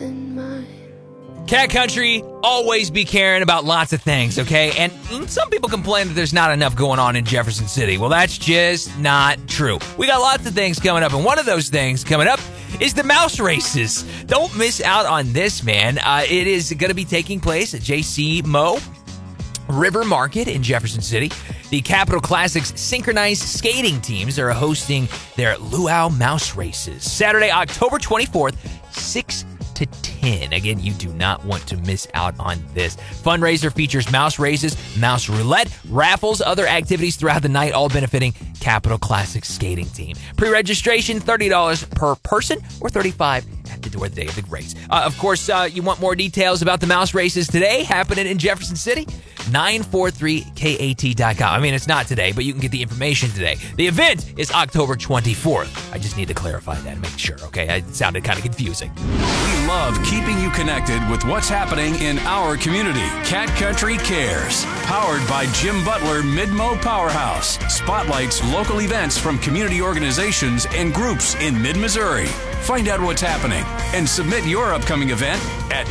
than mine. Cat Country, always be caring about lots of things, okay? And some people complain that there's not enough going on in Jefferson City. Well, that's just not true. We got lots of things coming up, and one of those things coming up is the mouse races. Don't miss out on this, man. It is going to be taking place at J.C. Moe River Market in Jefferson City. The Capital Classics synchronized skating teams are hosting their Luau Mouse Races Saturday, October 24th, 6 to 10. Again, you do not want to miss out on this. Fundraiser features mouse races, mouse roulette, raffles, other activities throughout the night, all benefiting Capital Classics skating team. Pre-registration, $30 per person or $35 at the door the day of the race. Of course, you want more details about the mouse races today happening in Jefferson City? 943kat.com. I mean, it's not today, but you can get the information today. The event is October 24th. I just need to clarify that and make sure, okay? It sounded kind of confusing. We love keeping you connected with what's happening in our community. Cat Country Cares, powered by Jim Butler Mid-Mo Powerhouse, spotlights local events from community organizations and groups in mid-Missouri. Find out what's happening and submit your upcoming event at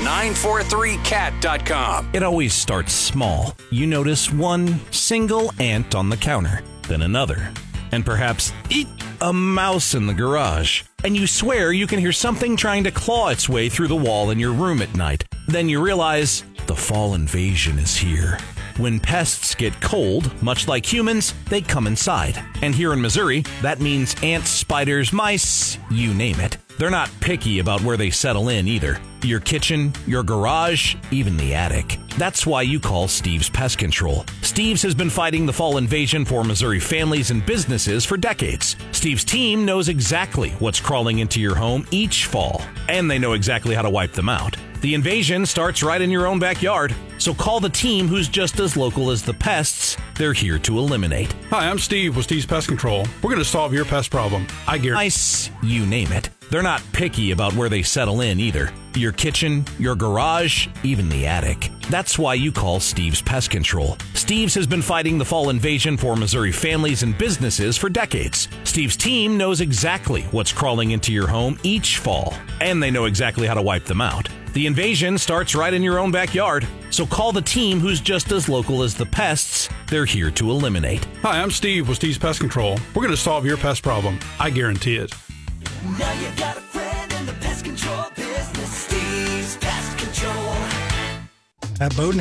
943cat.com. It always starts small. You notice one single ant on the counter, then another, and perhaps a mouse in the garage. And you swear you can hear something trying to claw its way through the wall in your room at night. Then you realize the fall invasion is here. When pests get cold, much like humans, they come inside. And here in Missouri, that means ants, spiders, mice, you name it. They're not picky about where they settle in either. Your kitchen, your garage, even the attic. That's why you call Steve's Pest Control. Steve's has been fighting the fall invasion for Missouri families and businesses for decades. Steve's team knows exactly what's crawling into your home each fall, and they know exactly how to wipe them out. The invasion starts right in your own backyard, so call the team who's just as local as the pests they're here to eliminate. Hi, I'm Steve with Steve's Pest Control. We're going to solve your pest problem. I guarantee. Nice, you name it. They're not picky about where they settle in either. Your kitchen, your garage, even the attic. That's why you call Steve's Pest Control. Steve's has been fighting the fall invasion for Missouri families and businesses for decades. Steve's team knows exactly what's crawling into your home each fall, and they know exactly how to wipe them out. The invasion starts right in your own backyard, so call the team who's just as local as the pests they're here to eliminate. Hi, I'm Steve with Steve's Pest Control. We're going to solve your pest problem. I guarantee it. Now you got a friend in the pest control business, Steve's Pest Control. At Bowden